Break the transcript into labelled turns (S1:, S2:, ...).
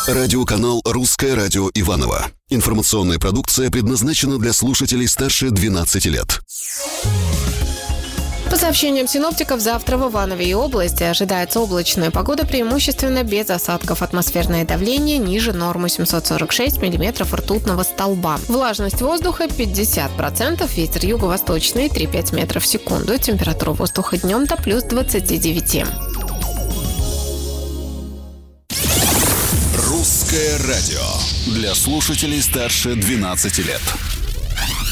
S1: Радиоканал «Русское радио Иваново». Информационная продукция предназначена для слушателей старше 12 лет.
S2: По сообщениям синоптиков, завтра в Иванове и области ожидается облачная погода, преимущественно без осадков. Атмосферное давление ниже нормы 746 миллиметров ртутного столба. Влажность воздуха 50%, ветер юго-восточный 3,5 метров в секунду. Температура воздуха днем до плюс 29.
S1: «Русское радио» для слушателей старше 12 лет.